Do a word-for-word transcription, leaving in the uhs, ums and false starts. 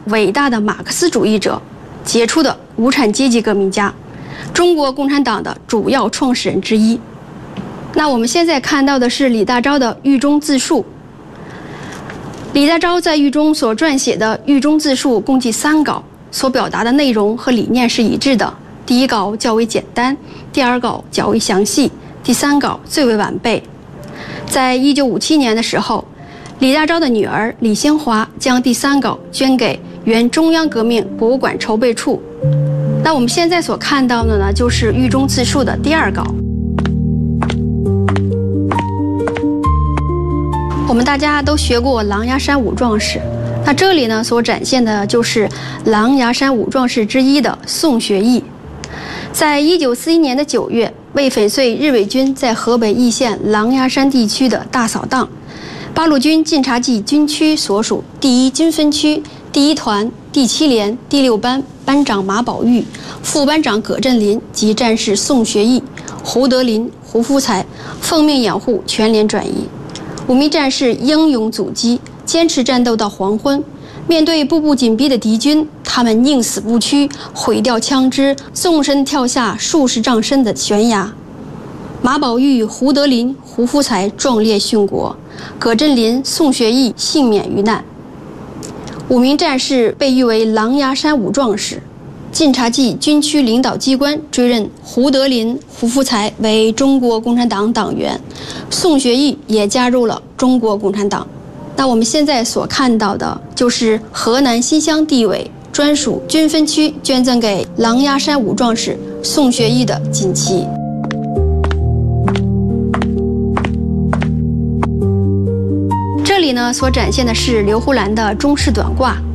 伟大的马克思主义者，杰出的无产阶级革命家，中国共产党的主要创始人之一。那我们现在看到的是李大钊的狱中自述。李大钊在狱中所撰写的狱中自述共计三稿，所表达的内容和理念是一致的。第一稿较为简单，第二稿较为详细，第三稿最为完备。在一九五七年的时候，李大钊的女儿李先华将第三稿捐给原中央革命博物馆筹备处。那我们现在所看到的呢，就是狱中自述的第二稿。我们大家都学过狼牙山五壮士，那这里呢所展现的就是狼牙山五壮士之一的宋学义。在一九四一年的九月，为粉碎日伪军在河北易县狼牙山地区的大扫荡，八路军晋察冀军区所属第一军分区第一团第七连第六班班长马宝玉、副班长葛振林及战士宋学义、胡德林、胡福才奉命掩护全连转移。五名战士英勇阻击，坚持战斗到黄昏。面对步步紧逼的敌军，他们宁死不屈，毁掉枪支，纵身跳下数十丈深的悬崖。马宝玉、胡德林、胡福才壮烈殉国，葛振林、宋学义幸免于难。五名战士被誉为狼牙山五壮士。晋察冀军区领导机关追认胡德林、胡福才为中国共产党党员，宋学义也加入了中国共产党。那我们现在所看到的就是河南新乡地委专属军分区捐赠给狼牙山五壮士宋学义的锦旗。这里呢所展现的是刘胡兰的中式短褂。